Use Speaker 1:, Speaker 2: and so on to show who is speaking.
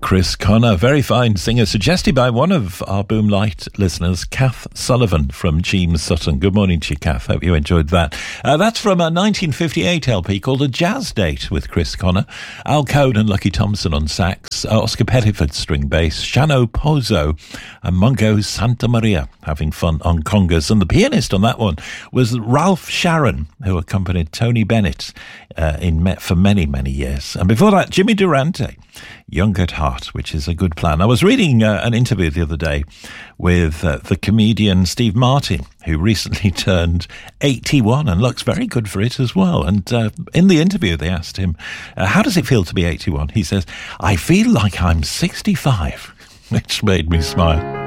Speaker 1: Chris Connor, very fine singer, suggested by one of our Boom Light listeners, Kath Sullivan from James Sutton. Good morning to you, Kath. Hope you enjoyed that. That's from a 1958 LP called A Jazz Date with Chris Connor, Al Cohn and Lucky Thompson on sax, Oscar Pettiford string bass, Shano Pozo and Mungo Santa Maria having fun on congas. And the pianist on that one was Ralph Sharon, who accompanied Tony Bennett for many, many years. And before that, Jimmy Durante, Young at Heart, which is a good plan. I was reading an interview the other day with the comedian Steve Martin, who recently turned 81 and looks very good for it as well. And in the interview, they asked him, how does it feel to be 81? He says, I feel like I'm 65, which made me smile.